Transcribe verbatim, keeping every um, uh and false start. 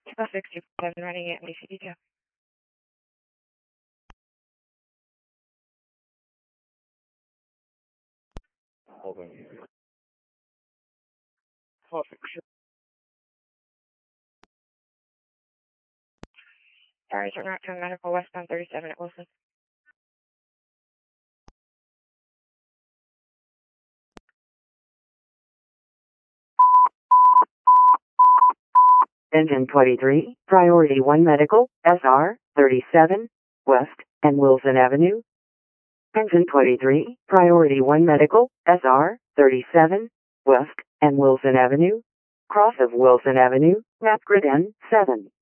two six two seven running at D C detail. Over. Perfect. Sorry, turn out to medical westbound thirty-seven at Wilson. Engine twenty-three, Priority one Medical, S R, thirty-seven, West, and Wilson Avenue. Engine twenty-three, Priority one Medical, S R, thirty-seven, West, and Wilson Avenue. Cross of Wilson Avenue, map grid N seven.